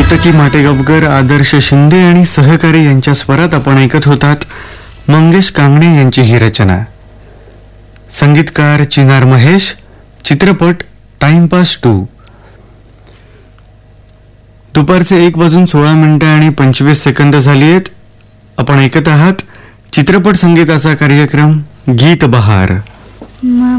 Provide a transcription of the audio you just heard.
केतकी माटेगावकर, आदर्श शिंदे आणि सहकारी यांच्या स्वरात आपण ऐकत होतात मंगेश कांगणे यांची ही रचना. संगीतकार चिनार महेश. चित्रपट टाइमपास 2. दुपारचे 1:16 झाली आहेत. आपण ऐकत आहात चित्रपट संगीताचा कार्यक्रम गीत बहार.